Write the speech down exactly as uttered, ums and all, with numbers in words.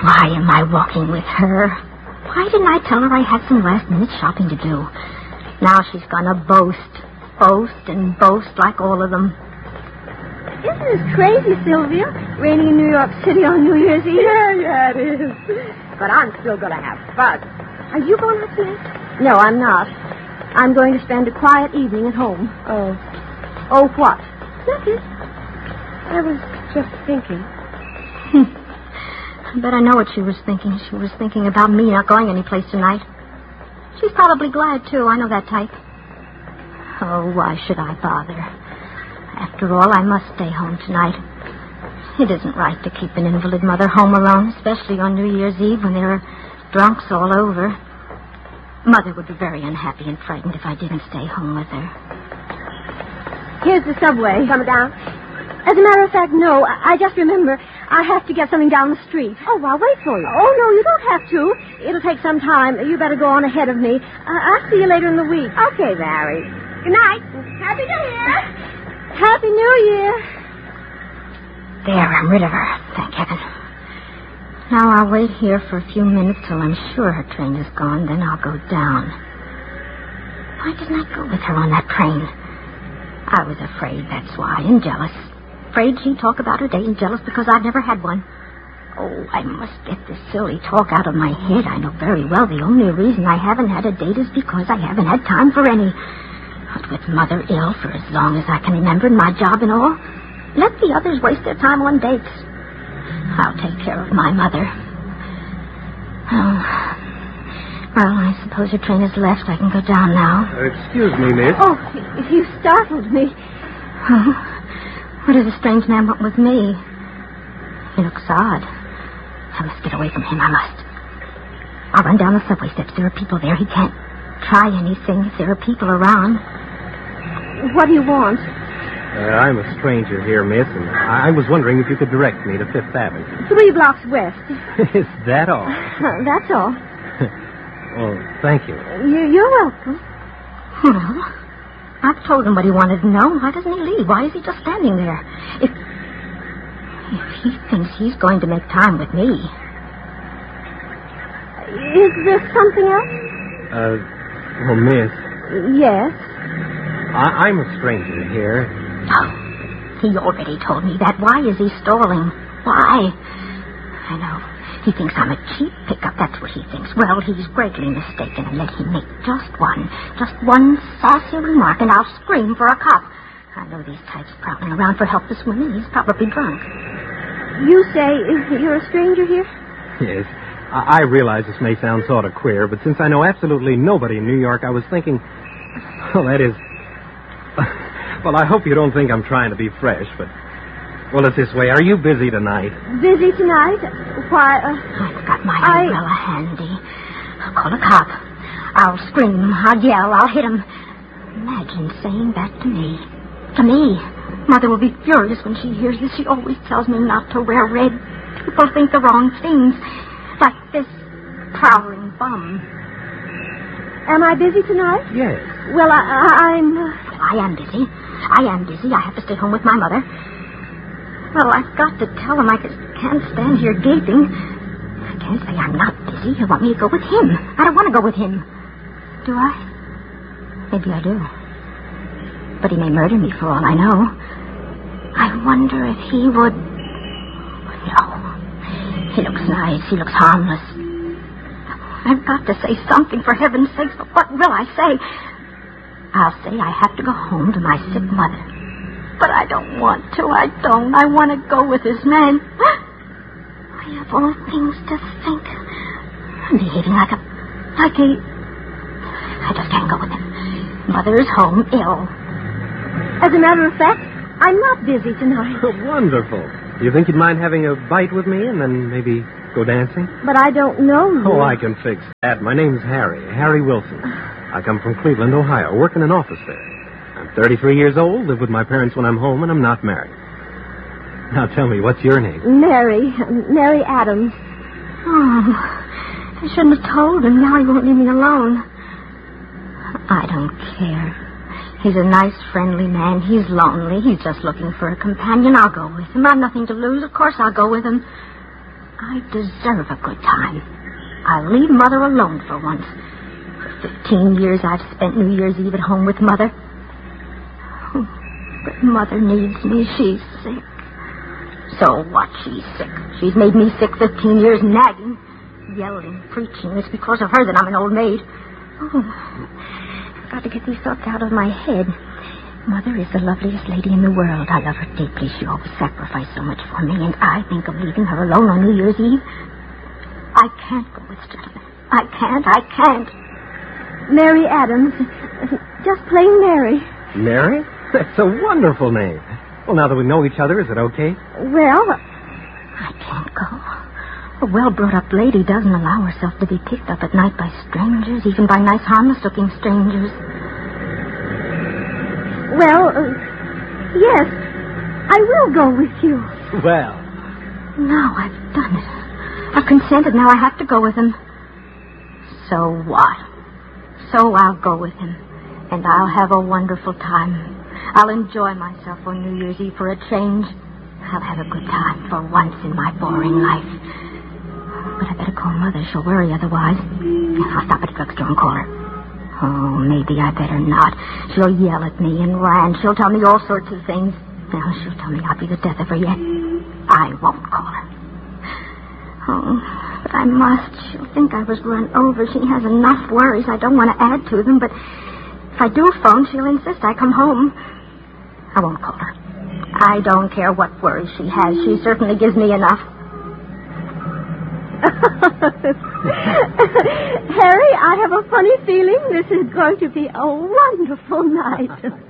Why am I walking with her? Why didn't I tell her I had some last-minute shopping to do? Now she's gonna boast, boast, and boast like all of them. Isn't this crazy, Sylvia? Raining in New York City on New Year's Eve? Yeah, yeah, it is. But I'm still going to have fun. Are you going out tonight? No, I'm not. I'm going to spend a quiet evening at home. Oh. Oh, what? Nothing. I was just thinking. I bet I know what she was thinking. She was thinking about me not going anyplace tonight. She's probably glad, too. I know that type. Oh, why should I bother? After all, I must stay home tonight. It isn't right to keep an invalid mother home alone, especially on New Year's Eve when there are drunks all over. Mother would be very unhappy and frightened if I didn't stay home with her. Here's the subway. Coming down? As a matter of fact, no. I, I just remember I have to get something down the street. Oh, I'll wait for you. Oh, no, you don't have to. It'll take some time. You better go on ahead of me. Uh, I'll see you later in the week. Okay, Mary. Good night. Happy New Year. Happy New Year. There, I'm rid of her. Thank heaven. Now I'll wait here for a few minutes till I'm sure her train is gone. Then I'll go down. Why didn't I go with her on that train? I was afraid, that's why, and jealous. Afraid she'd talk about her date and jealous because I've never had one. Oh, I must get this silly talk out of my head. I know very well the only reason I haven't had a date is because I haven't had time for any. But with Mother ill for as long as I can remember and my job and all, let the others waste their time on dates. I'll take care of my mother. Oh, well, I suppose your train is left. I can go down now. Uh, excuse me, miss. Oh, you startled me. Oh, what does a strange man want with me? He looks odd. I must get away from him. I must. I'll run down the subway steps. There are people there. He can't try anything if there are people around. What do you want? Uh, I'm a stranger here, miss, and I was wondering if you could direct me to Fifth Avenue. Three blocks west. Is that all? Uh, that's all. Well, thank you. you. You're welcome. Well, I've told him what he wanted to know. Why doesn't he leave? Why is he just standing there? If, if he thinks he's going to make time with me. Is there something else? Uh, well, miss, Yes. I- I'm a stranger here. Oh, he already told me that. Why is he stalling? Why? I know. He thinks I'm a cheap pickup. That's what he thinks. Well, he's greatly mistaken. And let him make just one, just one sassy remark, and I'll scream for a cop. I know these types prowling around for helpless women. He's probably drunk. You say you're a stranger here? Yes, I, I realize this may sound sort of queer, but since I know absolutely nobody in New York, I was thinking, well, that is... Well, I hope you don't think I'm trying to be fresh, but... Well, it's this way. Are you busy tonight? Busy tonight? Why, uh... I've got my I- umbrella handy. I'll call a cop. I'll scream. I'll yell. I'll hit him. Imagine saying that to me. To me. Mother will be furious when she hears this. She always tells me not to wear red. People think the wrong things. Like this prowling bum. Am I busy tonight? Yes. Well, I, I, I'm... Uh... I am busy. I am busy. I have to stay home with my mother. Well, I've got to tell him I just can't stand here gaping. I can't say I'm not busy. He'll want me to go with him. I don't want to go with him. Do I? Maybe I do. But he may murder me for all I know. I wonder if he would... No. He looks nice. He looks harmless. I've got to say something, for heaven's sakes, but what will I say? I'll say I have to go home to my sick mother. But I don't want to. I don't. I want to go with this man. I have all things to think. I'm behaving like a... Like a... I just can't go with him. Mother is home ill. As a matter of fact, I'm not busy tonight. Oh, wonderful. You think you'd mind having a bite with me and then maybe go dancing? But I don't know you. Oh, I can fix that. My name's Harry. Harry Wilson. I come from Cleveland, Ohio. Work in an office there. I'm thirty-three years old, live with my parents when I'm home, and I'm not married. Now tell me, what's your name? Mary. Mary Adams. Oh, I shouldn't have told him. Now he won't leave me alone. I don't care. He's a nice, friendly man. He's lonely. He's just looking for a companion. I'll go with him. I've nothing to lose. Of course I'll go with him. I deserve a good time. I'll leave Mother alone for once. For fifteen years I've spent New Year's Eve at home with Mother. Oh, but Mother needs me. She's sick. So what? She's sick. She's made me sick fifteen years, nagging, yelling, preaching. It's because of her that I'm an old maid. Oh, I've got to get these thoughts out of my head. Mother is the loveliest lady in the world. I love her deeply. She always sacrificed so much for me, and I think of leaving her alone on New Year's Eve. I can't go with gentlemen. I can't. I can't. Mary Adams. Just plain Mary. Mary? That's a wonderful name. Well, now that we know each other, is it okay? Well, I can't go. A well-brought-up lady doesn't allow herself to be picked up at night by strangers, even by nice, harmless-looking strangers. well, uh, yes, I will go with you. Well. No, I've done it. I've consented. Now I have to go with him. So what? So I'll go with him, and I'll have a wonderful time. I'll enjoy myself on New Year's Eve for a change. I'll have a good time for once in my boring life. But I better call Mother. She'll worry otherwise. I'll stop at a drugstore and call her. Oh, maybe I better not. She'll yell at me and rant. She'll tell me all sorts of things. Well, she'll tell me I'll be the death of her yet. I won't call her. Oh, but I must. She'll think I was run over. She has enough worries. I don't want to add to them, but if I do phone, she'll insist I come home. I won't call her. I don't care what worries she has. She certainly gives me enough. Harry, I have a funny feeling this is going to be a wonderful night.